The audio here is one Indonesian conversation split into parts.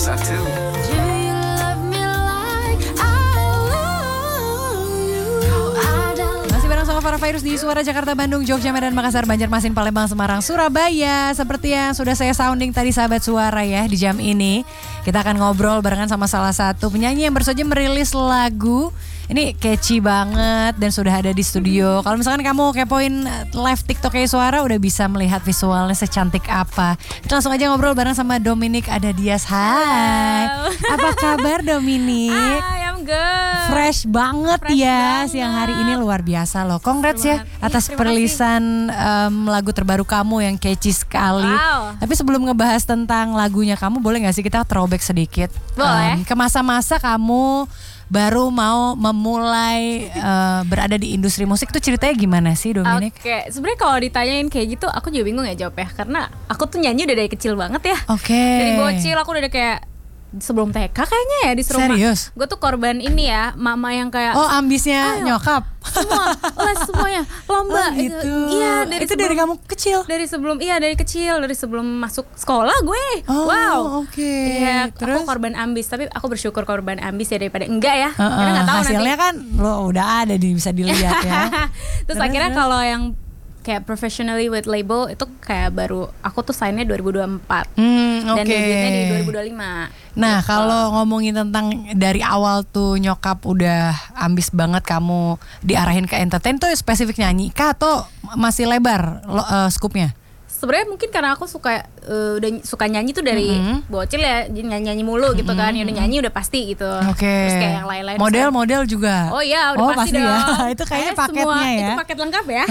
Para virus di Suara Jakarta, Bandung, Jogja, Medan, Makassar, Banjarmasin, Palembang, Semarang, Surabaya. Seperti yang sudah saya sounding tadi sahabat Suara ya, di jam ini kita akan ngobrol barengan sama salah satu penyanyi yang baru saja merilis lagu. Ini catchy banget dan sudah ada di studio. Kalau misalkan kamu kepoin live TikToknya Suara, udah bisa melihat visualnya secantik apa. Kita langsung aja ngobrol bareng sama Dominic Adadias. Hai, apa kabar Dominic? Hai, I'm good. Fresh banget ya siang hari ini, luar biasa loh. Congrats ya atas perilisan lagu terbaru kamu yang catchy sekali. Wow. Tapi sebelum ngebahas tentang lagunya kamu, boleh gak sih kita throwback sedikit? Boleh. Ke masa-masa kamu baru mau memulai berada di industri musik, tuh ceritanya gimana sih Dominic? Oke, sebenarnya kalau ditanyain kayak gitu aku juga bingung ya jawabnya, karena aku tuh nyanyi udah dari kecil banget ya. Oke. Dari bocil aku udah kayak sebelum TK kayaknya ya disuruh. Serius? Gue tuh korban ini ya, mama yang kayak ambisnya nyokap. Semua, les semuanya, lomba. Gitu. Iya, dari kamu kecil. Dari kecil, dari sebelum masuk sekolah gue. Wow. Oke. Iya, Terus? aku korban ambis, tapi aku bersyukur korban ambis ya daripada enggak ya. Karena nggak tahu hasilnya nanti. Kan lo udah ada bisa dilihat ya. Terus akhirnya kalau yang kayak professionally with label itu kayak baru aku tuh signnya 2024 dan debutnya di 2025. Nah gitu. Kalau ngomongin tentang dari awal tuh nyokap udah ambis banget kamu diarahin ke entertain, tuh spesifik nyanyi kah atau masih lebar scoopnya? Sebenarnya mungkin karena aku suka udah suka nyanyi tuh dari bocil ya, nyanyi mulu gitu kan. Ya udah nyanyi udah pasti gitu. Terus kayak yang lain-lain model juga. Oh iya udah pasti dong. Ya. Itu kayaknya paketnya semua, ya. Itu paket lengkap ya.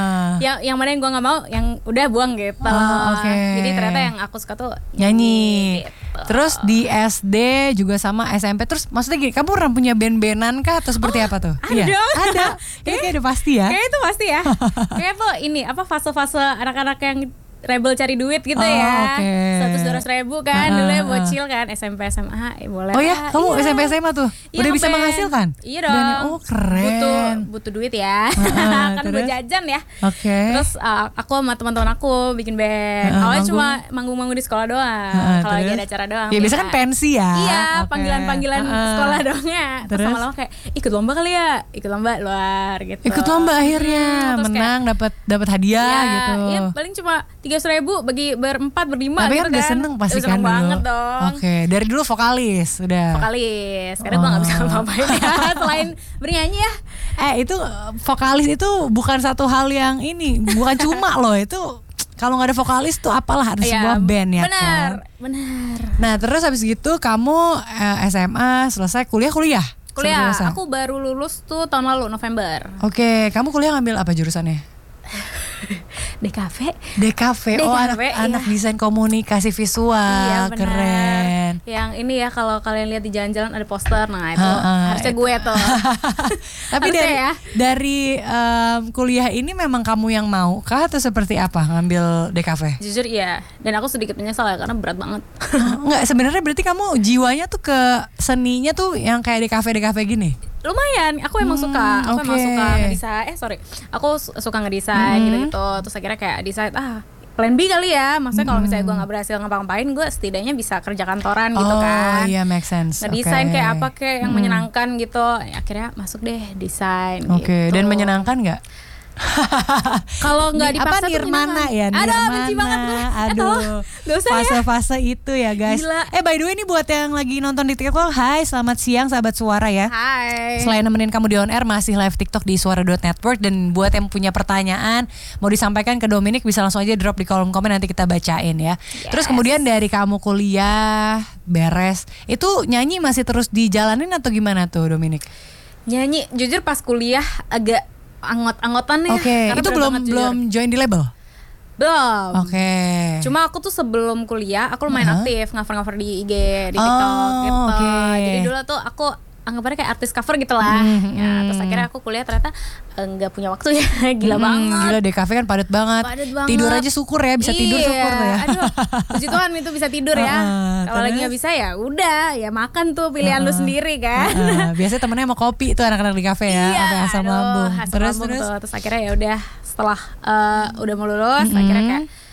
Yang mana yang gue nggak mau, yang udah buang gitu. Jadi ternyata yang aku suka tuh nyanyi. Gitu. Terus di SD juga sama SMP. Terus maksudnya gini, kamu pernah punya band-bandan kah atau seperti apa tuh? Ada dong. Ada. Kayak udah pasti ya. Kayak itu pasti ya. Kayak tuh ini apa fase-fase anak-anak yang rebel cari duit gitu ya. 100-200 ribu kan dulu ya, bocil kan, SMP SMA boleh. Oh ya, kamu SMP SMA tuh udah bisa menghasilkan? Iya dong. Keren. Butuh duit ya. Kan gue jajan ya. Terus aku sama teman-teman aku bikin band. Awalnya cuma manggung-manggung di sekolah doang. Kalau lagi ada acara doang. Ya biasa kan pensi ya. Iya, panggilan-panggilan sekolah doangnya. Terus lama-lama kayak ikut lomba kali ya, ikut lomba luar gitu. Ikut lomba akhirnya menang, dapat hadiah gitu. Iya, paling cuma 300.000 bagi berempat berlima. Tapi gitu kan udah seneng pasti kan dulu. Banget dong. Oke, dari dulu vokalis udah. Vokalis, karena gue nggak bisa ngapain ya selain bernyanyi ya. Itu vokalis itu bukan satu hal yang ini, bukan cuma loh itu. Kalau nggak ada vokalis tuh apalah, ada sebuah band ya kan. Benar. Nah terus habis gitu kamu SMA selesai kuliah. Aku baru lulus tuh tahun lalu November. Oke, kamu kuliah ngambil apa jurusannya? DKV. Oh anak desain komunikasi visual. Iya, keren. Yang ini ya, kalau kalian lihat di jalan-jalan ada poster, nah itu harusnya gue tuh. Tapi dari kuliah ini memang kamu yang mau kah atau seperti apa ngambil DKV? Jujur iya, dan aku sedikit menyesal ya karena berat banget. Enggak, sebenarnya berarti kamu jiwanya tuh ke seninya tuh yang kayak DKV gini? Lumayan, aku emang suka. Aku emang suka ngedesain. Aku suka ngedesain gitu-gitu. Terus akhirnya kayak desain plan B kali ya. Maksudnya kalau misalnya gue nggak berhasil ngapa-ngapain, gue setidaknya bisa kerja kantoran gitu kan. Oh iya, make sense. Ngedesain kayak apa kayak yang menyenangkan gitu. Ya, akhirnya masuk deh desain. Oke, dan menyenangkan nggak? Kalau nggak dipaksa tuh Nirmana ya, benci banget gue. Fase-fase itu ya guys. Gila. By the way ini buat yang lagi nonton di TikTok, hai selamat siang sahabat Suara ya. Hai. Selain nemenin kamu di on air, masih live TikTok di suara.network. Dan buat yang punya pertanyaan mau disampaikan ke Dominic, bisa langsung aja drop di kolom komen, nanti kita bacain ya. Terus kemudian dari kamu kuliah beres, itu nyanyi masih terus dijalanin atau gimana tuh Dominic? Nyanyi jujur pas kuliah agak anggot-anggotan ya. Oke, itu belum join di label? Belum. Oke. Cuma aku tuh sebelum kuliah aku lumayan aktif nge-cover di IG, di TikTok gitu. Jadi dulu tuh aku anggapannya kayak artis cover gitu lah. Ya, terus akhirnya aku kuliah ternyata nggak punya waktu ya. Gila banget. Gila, DKV kan padat banget. Tidur aja syukur ya, bisa tidur syukur ya. Aduh, puji Tuhan itu bisa tidur ya. Kalau lagi nggak bisa ya udah, ya makan tuh pilihan lu sendiri kan. Biasanya temennya mau kopi tuh anak-anak di kafe ya, sampai asam lambung. Terus akhirnya ya udah setelah udah mau lulus, akhirnya kayak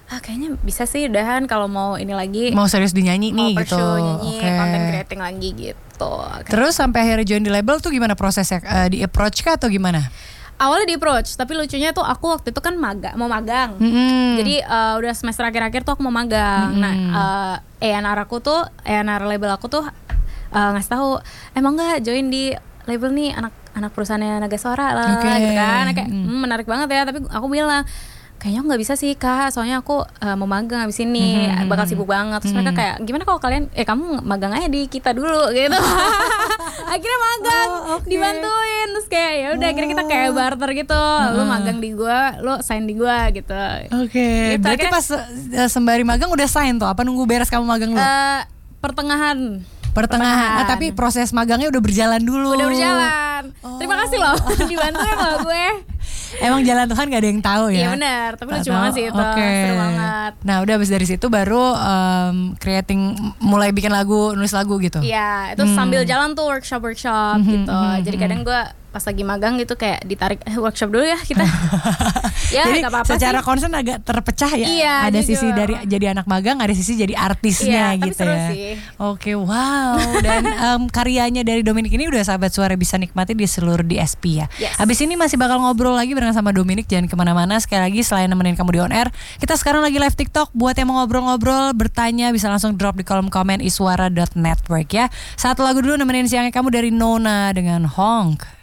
kayaknya bisa sih udahan kalau mau ini lagi. Mau serius di nyanyi mau nih gitu. Nyanyi, content creating lagi gitu. Terus sampai akhirnya join di label tuh gimana prosesnya? Di approach kah atau gimana? Awalnya di approach, tapi lucunya tuh aku waktu itu kan mau magang. Jadi udah semester akhir-akhir tuh aku mau magang. Nah, A&R label aku tuh ngasih tahu, emang nggak join di label nih anak perusahaannya Naga Suara lah, gitu kan. Kayak menarik banget ya. Tapi aku bilang, kayaknya nggak bisa sih Kak, soalnya aku mau magang abis ini, bakal sibuk banget. Terus mereka kayak, gimana kalau kalian, kamu magang aja di kita dulu gitu. Akhirnya magang, dibantuin. Terus kayak ya udah, akhirnya kita kayak barter gitu. Lu magang di gua, lu sign di gua gitu. Gitu. Berarti akhirnya, pas sembari magang udah sign tuh? Apa nunggu beres kamu magang dulu? Pertengahan. Tapi proses magangnya udah berjalan dulu. Udah berjalan. Terima kasih loh, dibantuin loh gue. Emang jalan Tuhan gak ada yang tahu ya. Iya benar, tapi lucu banget sih itu, seru banget. Nah udah abis dari situ baru mulai bikin lagu, nulis lagu gitu. Iya, itu sambil jalan tuh workshop gitu. Jadi kadang gue pas lagi magang gitu kayak ditarik workshop dulu ya kita. Ya jadi gak apa-apa secara sih. concern agak terpecah ya. Iya, ada juga. sisi dari jadi anak magang, ada sisi jadi artisnya iya, gitu tapi seru ya. Sih. Oke, wow. Dan karyanya dari Dominic ini udah sahabat suara bisa nikmati di seluruh DSP ya. Yes. Habis ini masih bakal ngobrol lagi bareng sama Dominic, jangan kemana-mana. Sekali lagi selain nemenin kamu di on air, kita sekarang lagi live TikTok. Buat yang mau ngobrol-ngobrol, bertanya bisa langsung drop di kolom komen iswara.network ya. Satu lagu dulu nemenin siangnya kamu dari Nona dengan Honk.